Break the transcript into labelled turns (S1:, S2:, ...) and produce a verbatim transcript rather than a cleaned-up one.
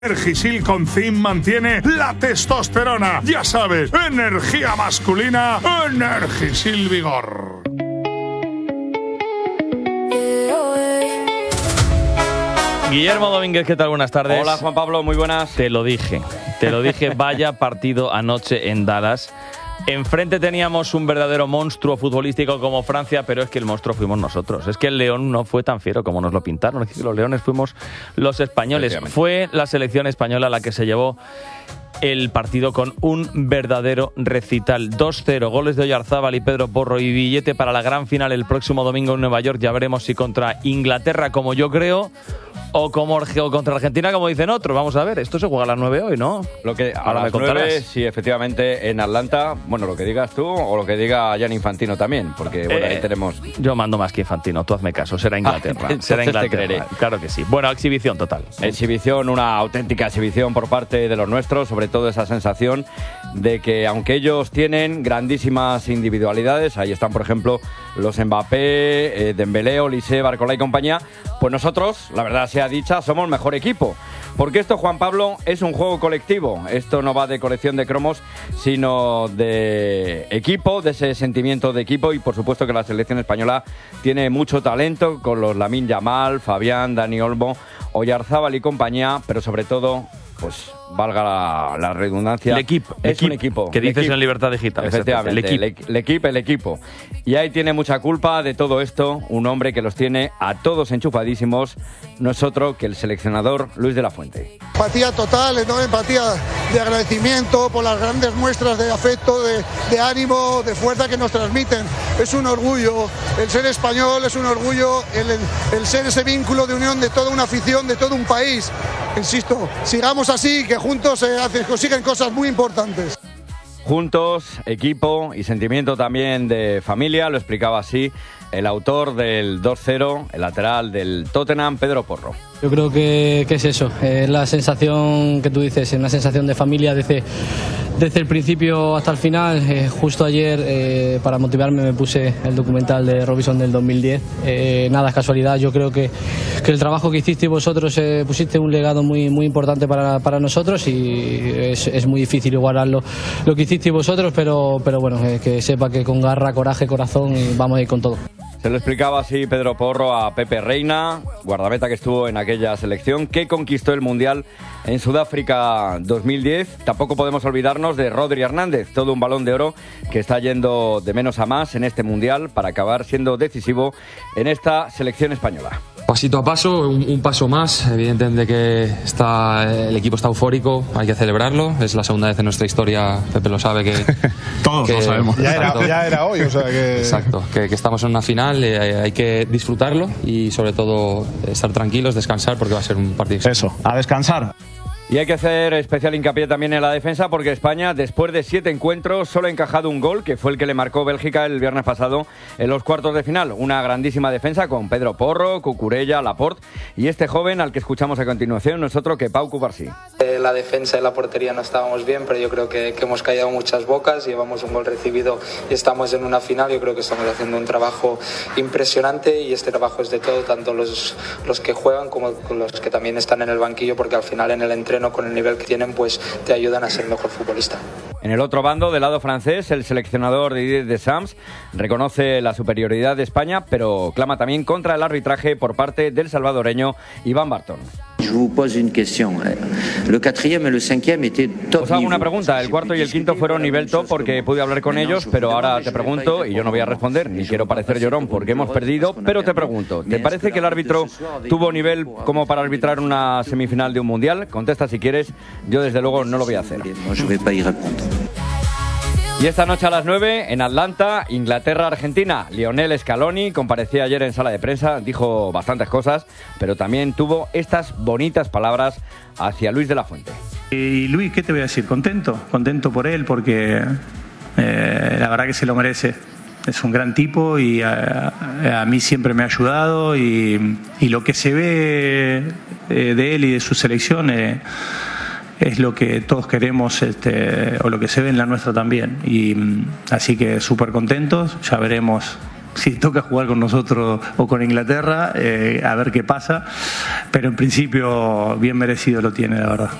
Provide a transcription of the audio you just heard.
S1: Energisil con zinc mantiene la testosterona. Ya sabes, energía masculina, Energisil Vigor.
S2: Guillermo Domínguez, ¿qué tal? Buenas tardes.
S3: Hola, Juan Pablo, muy buenas.
S2: Te lo dije, te lo dije, vaya partido anoche en Dallas. Enfrente teníamos un verdadero monstruo futbolístico como Francia, pero es que el monstruo fuimos nosotros. Es que el león no fue tan fiero como nos lo pintaron. Es que los leones fuimos los españoles. Fue la selección española la que se llevó el partido con un verdadero recital. dos cero, goles de Oyarzábal y Pedro Porro y billete para la gran final el próximo domingo en Nueva York. Ya veremos si contra Inglaterra, como yo creo, o como o contra Argentina, como dicen otros. Vamos a ver, esto se juega a las nueve hoy, ¿no?
S3: Lo que, a las nueve, sí, efectivamente, en Atlanta. Bueno, lo que digas tú o lo que diga Gianni Infantino también, porque bueno, eh, ahí tenemos...
S2: Yo mando más que Infantino, tú hazme caso, será Inglaterra. Ah, será Inglaterra, claro que sí. Bueno, exhibición total.
S3: Exhibición, una auténtica exhibición por parte de los nuestros, sobre todo esa sensación de que aunque ellos tienen grandísimas individualidades, ahí están, por ejemplo, los Mbappé, eh, Dembélé, Olise, Barcola y compañía, pues nosotros, la verdad sea dicha, somos mejor equipo. Porque esto, Juan Pablo, es un juego colectivo. Esto no va de colección de cromos, sino de equipo, de ese sentimiento de equipo. Y por supuesto que la selección española tiene mucho talento con los Lamine Yamal, Fabián, Dani Olmo, Oyarzábal y compañía, pero sobre todo, pues valga la, la redundancia,
S2: el equipo,
S3: es
S2: equipo,
S3: un equipo.
S2: Que dices
S3: equipo.
S2: En Libertad Digital.
S3: Efectivamente,
S2: el equipo.
S3: El, el equipo, el equipo. Y ahí tiene mucha culpa de todo esto un hombre que los tiene a todos enchufadísimos, no es otro que el seleccionador Luis de la Fuente.
S4: Empatía total, enorme empatía de agradecimiento por las grandes muestras de afecto, de, de ánimo, de fuerza que nos transmiten. Es un orgullo, el ser español es un orgullo, el, el, el ser ese vínculo de unión de toda una afición, de todo un país. Insisto, sigamos así, que juntos se hacen, consiguen cosas muy importantes.
S3: Juntos, equipo y sentimiento también de familia, lo explicaba así el autor del dos cero, el lateral del Tottenham, Pedro Porro.
S5: Yo creo que, que es eso, es la sensación que tú dices, es una sensación de familia desde, desde el principio hasta el final. Eh, justo ayer, eh, para motivarme, me puse el documental de Robinson del dos mil diez. Eh, nada es casualidad, yo creo que, que el trabajo que hicisteis vosotros, eh, pusiste un legado muy, muy importante para, para nosotros y es, es muy difícil igualarlo lo que hicisteis vosotros, pero, pero bueno, eh, que sepa que con garra, coraje, corazón y vamos a ir con todo.
S3: Se lo explicaba así Pedro Porro a Pepe Reina, guardameta que estuvo en aquella selección que conquistó el Mundial en Sudáfrica dos mil diez. Tampoco podemos olvidarnos de Rodri Hernández, todo un Balón de Oro que está yendo de menos a más en este Mundial para acabar siendo decisivo en esta selección española.
S6: Pasito a paso, un, un paso más. Evidentemente que está, el equipo está eufórico, hay que celebrarlo. Es la segunda vez en nuestra historia, Pepe lo sabe que...
S1: Todos
S6: que,
S1: lo sabemos.
S7: Ya era, ya era hoy, o sea que...
S6: Exacto, que, que estamos en una final, eh, hay que disfrutarlo y sobre todo estar tranquilos, descansar porque va a ser un partido.
S7: Eso, a descansar.
S3: Y hay que hacer especial hincapié también en la defensa porque España, después de siete encuentros, solo ha encajado un gol, que fue el que le marcó Bélgica el viernes pasado en los cuartos de final. Una grandísima defensa con Pedro Porro, Cucurella, Laporte y este joven al que escuchamos a continuación, no es otro que Pau Cubarsí.
S8: La defensa y la portería no estábamos bien, pero yo creo que, que hemos callado muchas bocas, llevamos un gol recibido y estamos en una final. Yo creo que estamos haciendo un trabajo impresionante y este trabajo es de todo, tanto los, los que juegan como los que también están en el banquillo, porque al final en el entreno con el nivel que tienen pues te ayudan a ser mejor futbolista.
S3: En el otro bando, del lado francés, el seleccionador Didier Deschamps reconoce la superioridad de España, pero clama también contra el arbitraje por parte del salvadoreño Iván Barton. Os hago una pregunta. El cuarto y el quinto fueron nivel top porque pude hablar con ellos, pero ahora te pregunto, y yo no voy a responder, ni quiero parecer llorón porque hemos perdido, pero te pregunto, ¿te parece que el árbitro tuvo nivel como para arbitrar una semifinal de un mundial? Contesta si quieres, yo desde luego no lo voy a hacer. Y esta noche a las nueve, en Atlanta, Inglaterra-Argentina, Lionel Scaloni comparecía ayer en sala de prensa, dijo bastantes cosas, pero también tuvo estas bonitas palabras hacia Luis de la Fuente.
S9: Y Luis, ¿qué te voy a decir? Contento, contento por él, porque eh, la verdad que se lo merece. Es un gran tipo y a, a mí siempre me ha ayudado y, y lo que se ve eh, de él y de su selección... Eh, es lo que todos queremos, este, o lo que se ve en la nuestra también. Y así que súper contentos, ya veremos si toca jugar con nosotros o con Inglaterra, eh, a ver qué pasa, pero en principio bien merecido lo tiene, la verdad.